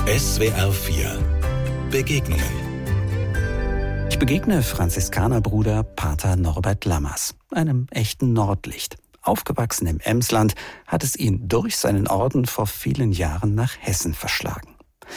SWR 4 Begegnungen. Ich begegne Franziskanerbruder Pater Norbert Lammers, einem echten Nordlicht. Aufgewachsen im Emsland, hat es ihn durch seinen Orden vor vielen Jahren nach Hessen verschlagen.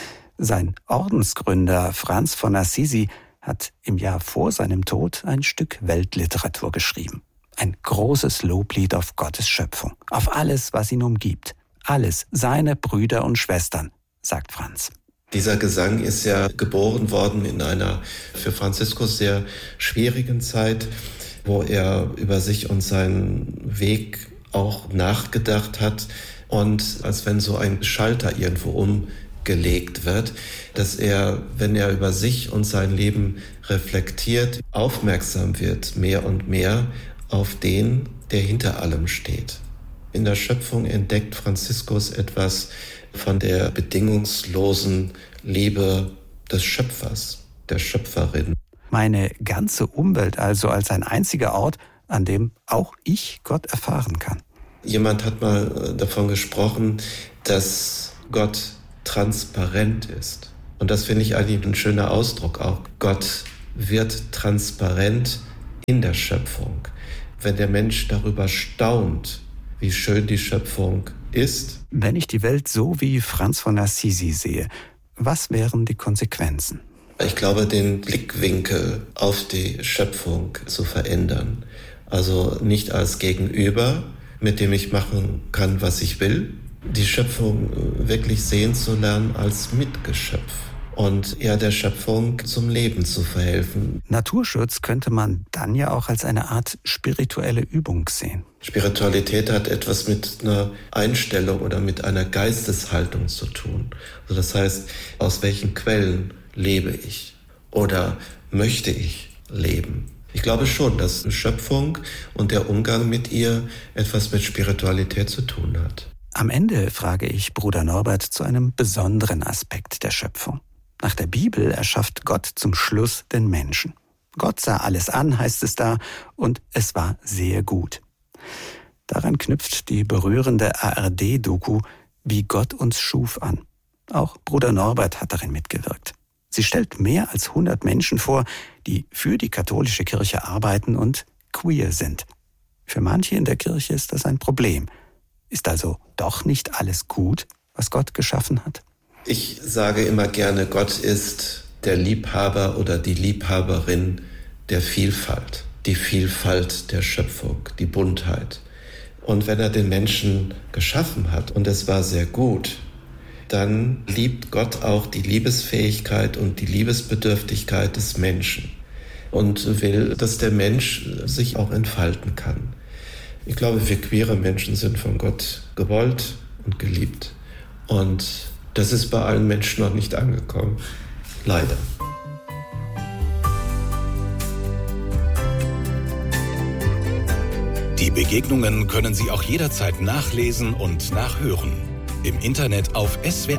Sein Ordensgründer Franz von Assisi hat im Jahr vor seinem Tod ein Stück Weltliteratur geschrieben. Ein großes Loblied auf Gottes Schöpfung, auf alles, was ihn umgibt. Alles, seine Brüder und Schwestern, sagt Franz. Dieser Gesang ist ja geboren worden in einer für Franziskus sehr schwierigen Zeit, wo er über sich und seinen Weg auch nachgedacht hat und als wenn so ein Schalter irgendwo umgelegt wird, dass er, wenn er über sich und sein Leben reflektiert, aufmerksam wird mehr und mehr auf den, der hinter allem steht. In der Schöpfung entdeckt Franziskus etwas von der bedingungslosen Liebe des Schöpfers, der Schöpferin. Meine ganze Umwelt also als ein einziger Ort, an dem auch ich Gott erfahren kann. Jemand hat mal davon gesprochen, dass Gott transparent ist. Und das finde ich eigentlich ein schöner Ausdruck auch. Gott wird transparent in der Schöpfung. Wenn der Mensch darüber staunt, wie schön die Schöpfung ist. Wenn ich die Welt so wie Franz von Assisi sehe, was wären die Konsequenzen? Ich glaube, den Blickwinkel auf die Schöpfung zu verändern. Also nicht als Gegenüber, mit dem ich machen kann, was ich will. Die Schöpfung wirklich sehen zu lernen als Mitgeschöpf. Und ja, der Schöpfung zum Leben zu verhelfen. Naturschutz könnte man dann ja auch als eine Art spirituelle Übung sehen. Spiritualität hat etwas mit einer Einstellung oder mit einer Geisteshaltung zu tun. Also das heißt, aus welchen Quellen lebe ich oder möchte ich leben? Ich glaube schon, dass Schöpfung und der Umgang mit ihr etwas mit Spiritualität zu tun hat. Am Ende frage ich Bruder Norbert zu einem besonderen Aspekt der Schöpfung. Nach der Bibel erschafft Gott zum Schluss den Menschen. Gott sah alles an, heißt es da, und es war sehr gut. Daran knüpft die berührende ARD-Doku Wie Gott uns schuf an. Auch Bruder Norbert hat darin mitgewirkt. Sie stellt mehr als 100 Menschen vor, die für die katholische Kirche arbeiten und queer sind. Für manche in der Kirche ist das ein Problem. Ist also doch nicht alles gut, was Gott geschaffen hat? Ich sage immer gerne, Gott ist der Liebhaber oder die Liebhaberin der Vielfalt. Die Vielfalt der Schöpfung, die Buntheit. Und wenn er den Menschen geschaffen hat und es war sehr gut, dann liebt Gott auch die Liebesfähigkeit und die Liebesbedürftigkeit des Menschen und will, dass der Mensch sich auch entfalten kann. Ich glaube, wir queere Menschen sind von Gott gewollt und geliebt. Und das ist bei allen Menschen noch nicht angekommen. Leider. Die Begegnungen können Sie auch jederzeit nachlesen und nachhören. Im Internet auf SWR